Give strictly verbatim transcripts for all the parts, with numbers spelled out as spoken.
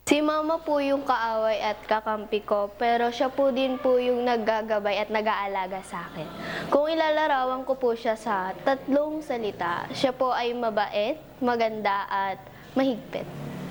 Si mama po yung kaaway at kakampi ko, pero siya po din po yung naggagabay at nag-aalaga sa akin. Kung ilalarawan ko po siya sa tatlong salita, siya po ay mabait, maganda at mahigpit.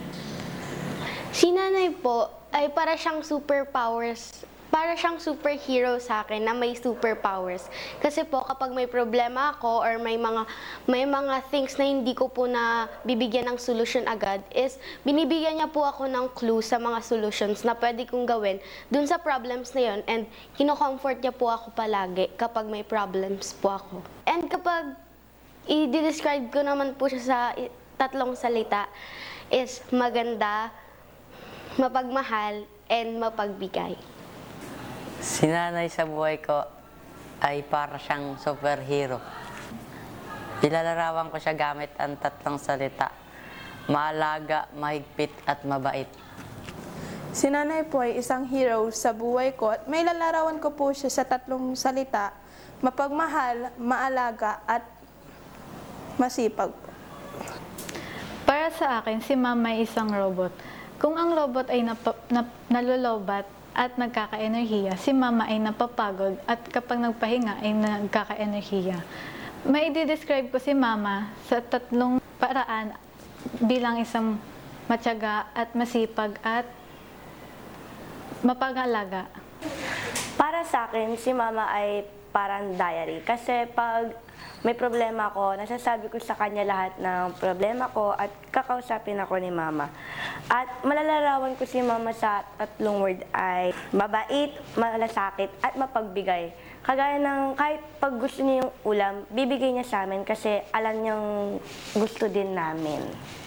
Si nanay po ay para siyang superpowers, para siyang superhero sa akin na may superpowers. Kasi po kapag may problema ako or may mga may mga things na hindi ko po na bibigyan ng solution agad is binibigyan niya po ako ng clue sa mga solutions na pwede kong gawin dun sa problems na yon, and kino-comfort niya po ako palagi kapag may problems po ako. And kapag i-describe ko naman po siya sa tatlong salita is maganda, mapagmahal, and mapagbigay. Si nanay sa buhay ko ay para siyang superhero. Ilalarawan ko siya gamit ang tatlong salita: maalaga, mahigpit, at mabait. Si nanay po ay isang hero sa buhay ko at may lalarawan ko po siya sa tatlong salita: mapagmahal, maalaga, at masipag. Para sa akin, si mama ay isang robot. Kung ang robot ay nap- nap- nalulobat at nagkaka-enerhiya, si mama ay napapagod at kapag nagpahinga ay nagkaka-enerhiya. May i-describe ko si mama sa tatlong paraan bilang isang matyaga at masipag at mapag-alaga. Para sa akin, si mama ay parang diary. Kasi pag may problema ako, nasasabi ko sa kanya lahat ng problema ko at kakausapin ako ni mama. At malalarawan ko si mama sa tatlong word ay mabait, malasakit, at mapagbigay. Kagaya ng kahit pag gusto niya yung ulam, bibigay niya sa amin kasi alam niyang gusto din namin.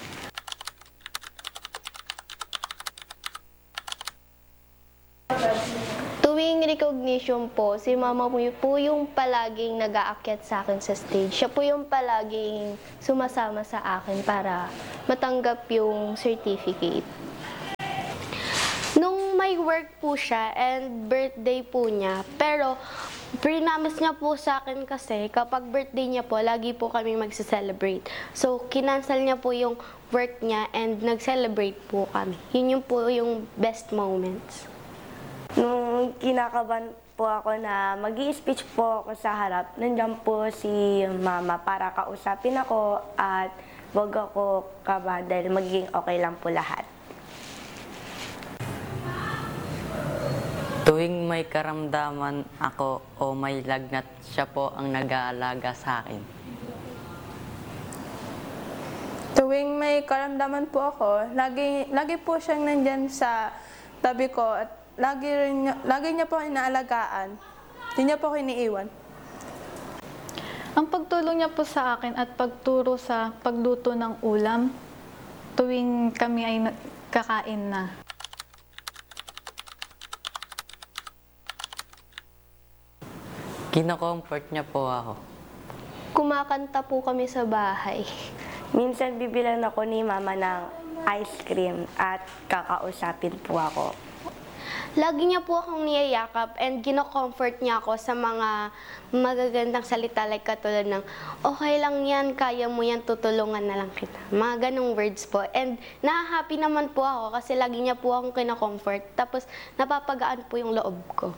Tuwing recognition po, si mama po yung, po yung palaging nag-aakyat sa akin sa stage. Siya po yung palaging sumasama sa akin para matanggap yung certificate. Nung may work po siya and birthday po niya, pero prinamis niya po sa akin kasi kapag birthday niya po, lagi po kami magse-celebrate. So, kinansel niya po yung work niya and nag-celebrate po kami. Yun yung po yung best moments. Nung kinakabahan po ako na mag-i-speech po ako sa harap, nandiyan po si mama para kausapin ako at wag ako kabahan dahil magiging okay lang po lahat. Tuwing may karamdaman ako o may lagnat, siya po ang nag-aalaga sa akin. Tuwing may karamdaman po ako, lagi, lagi po siyang nandyan sa tabi ko at lagi, rin, lagi niya po inaalagaan. Hindi niya po ako iniiwan. Ang pagtulong niya po sa akin at pagturo sa pagluto ng ulam tuwing kami ay kakain na. Kino-comfort niya po ako. Kumakanta po kami sa bahay. Minsan bibilan ako ni mama ng ice cream at kakausapin po ako. Lagi niya po akong niyayakap and gino-comfort niya ako sa mga magagandang salita like katulad ng, okay lang yan, kaya mo yan, tutulungan na lang kita. Mga ganong words po. And nahahappy naman po ako kasi lagi niya po akong kino-comfort. Tapos napapagaan po yung loob ko.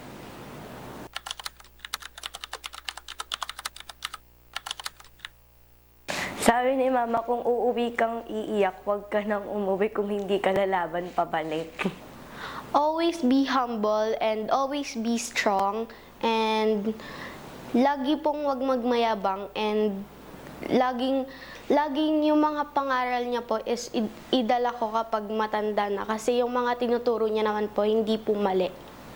Sabi ni mama, kung uuwi kang iiyak, huwag ka nang umuwi kung hindi ka lalaban pabalik. Always be humble and always be strong, and lagi pong wag magmayabang, and laging laging yung mga pangaral niya po is id- idala ko kapag matanda na kasi yung mga tinuturo niya naman po hindi po mali.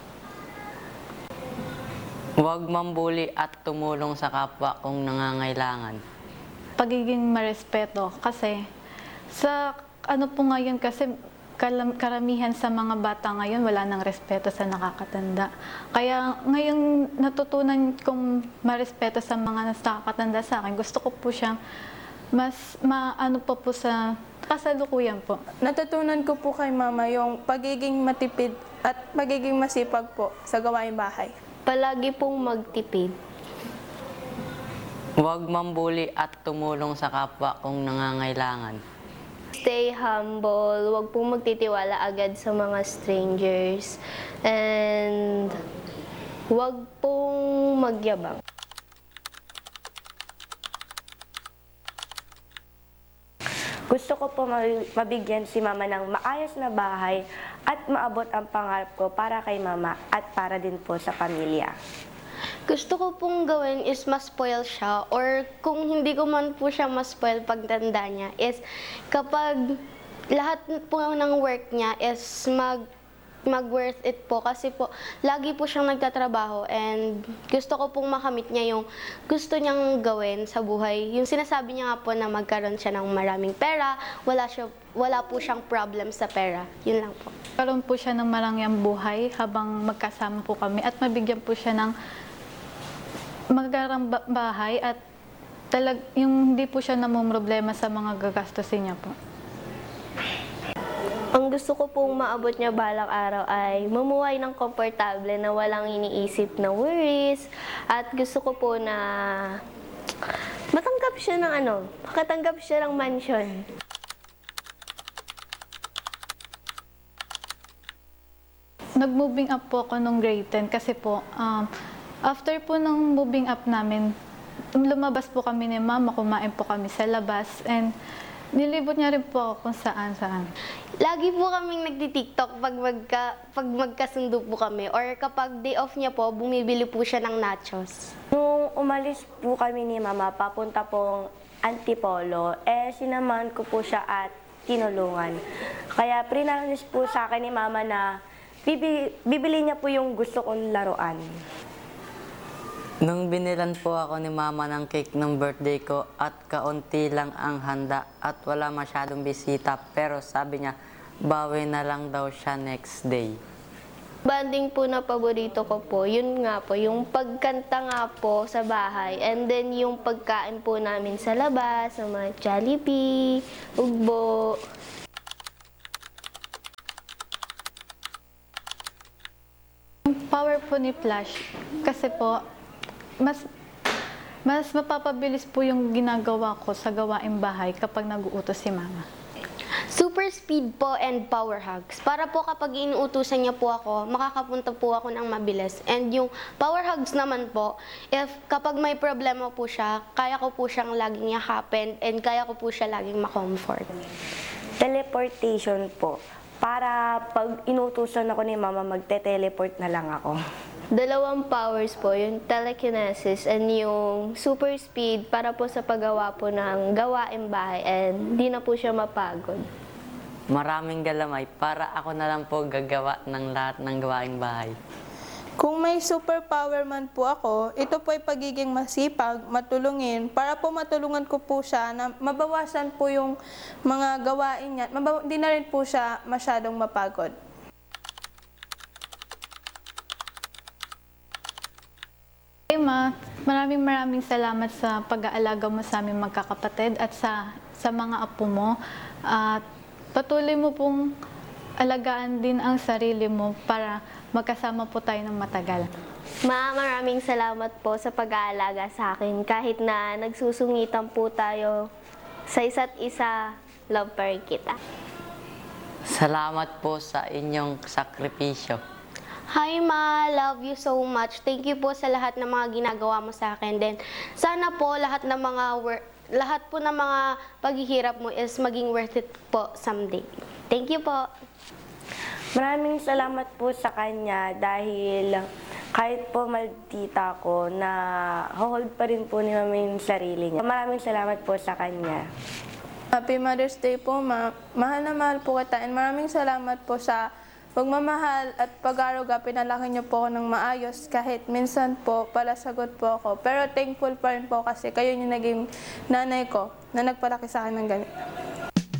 Huwag mambuli at tumulong sa kapwa kung nangangailangan. Pagiging marespeto kasi sa ano po ngayon kasi kalam- karamihan sa mga bata ngayon wala nang respeto sa nakakatanda. Kaya ngayon natutunan kong marespeto sa mga nakakatanda sa akin. Gusto ko po siyang mas maano pa po sa kasalukuyan po. Natutunan ko po kay mama yung pagiging matipid at pagiging masipag po sa gawaing bahay. Palagi pong magtipid. Huwag mambuli at tumulong sa kapwa kung nangangailangan. stay humble, wag pong magtitiwala agad sa mga strangers, and wag pong magyabang. Gusto ko po ma- mabigyan si mama ng maayos na bahay at maabot ang pangarap ko para kay mama at para din po sa pamilya. Gusto ko pong gawin is ma-spoil siya, or kung hindi ko man po siya ma-spoil pagtanda niya, is kapag lahat po ng work niya is mag mag-worth it po, kasi po lagi po siyang nagtatrabaho, and gusto ko pong makamit niya yung gusto niyang gawin sa buhay. Yung sinasabi niya nga po na magkaroon siya ng maraming pera, wala siya wala po siyang problem sa pera. Yun lang po. Karoon po siya ng marangyang buhay habang magkasama po kami at mabigyan po siya ng magandang ba- bahay at talag yung hindi po siya namumroblema sa mga gagastusin niya po. Ang gusto ko pong maabot niya balang araw ay mamuhay ng komportable na walang iniisip na worries, at gusto ko po na matanggap siya ng ano, makatanggap siya ng mansion. Nag-moving up po ako nung grade ten kasi po, um, after po nung moving up namin, lumabas po kami ni mama, kumain po kami sa labas, and nilibot niya rin po ako kung saan-saan. Lagi po kaming nagti-TikTok pag, magka, pag magkasundo po kami, or kapag day off niya po, bumibili po siya ng nachos. Nung umalis po kami ni mama, papunta pong Antipolo, eh sinamahan ko po siya at tinulungan. Kaya prinanis po sa akin ni mama na bibili, bibili niya po yung gusto kong laruan. Nung binilan po ako ni mama ng cake ng birthday ko at kaunti lang ang handa at wala masyadong bisita, pero sabi niya, bawi na lang daw siya next day. Banding po na paborito ko po, yun nga po, yung pagkanta nga po sa bahay, and then yung pagkain po namin sa labas, sa mga Jollibee, ugbo. Power po ni Flash kasi po mas mas mapapabilis po yung ginagawa ko sa gawaing bahay kapag nag-uutos si mama. Super speed po and power hugs. Para po kapag inuutusan niya po ako, makakapunta po ako ng mabilis. And yung power hugs naman po, if kapag may problema po siya, kaya ko po siyang laging yakapin and kaya ko po siya laging makomfort. Teleportation po. Para pag inutusan ako ni mama, magte-teleport na lang ako. Dalawang powers po, yung telekinesis and yung super speed para po sa paggawa po ng gawaing bahay, and di na po siya mapagod. Maraming galamay para ako na lang po gagawa ng lahat ng gawaing bahay. Kung may superpower man po ako, ito po ay pagiging masipag, matulungin, para po matulungan ko po siya na mabawasan po yung mga gawain niya, mabaw- di na rin po siya masyadong mapagod. Hey ma, maraming maraming salamat sa pag-aalaga mo sa aming magkakapatid at sa sa mga apo mo. At patuloy mo pong alagaan din ang sarili mo para magkasama po tayo ng matagal. Ma, maraming salamat po sa pag-aalaga sa akin. Kahit na nagsusungitan po tayo sa isa't isa, love pa rin kita. Salamat po sa inyong sakripisyo. Hi Ma, love you so much. Thank you po sa lahat ng mga ginagawa mo sa akin. Then sana po lahat ng mga wor- lahat po ng mga paghihirap mo is maging worth it po someday. Thank you po. Maraming salamat po sa kanya dahil kahit po maldita ko, na hold pa rin po ni mama yung sarili niya. Maraming salamat po sa kanya. Happy Mother's Day po, ma. Mahal na mahal po kita, and maraming salamat po sa pagmamahal at pag-aruga. Pinalaki niyo po ako ng maayos kahit minsan po palasagot po ako. Pero thankful pa rin po kasi kayo yung naging nanay ko na nagpalaki sa akin ng ganito.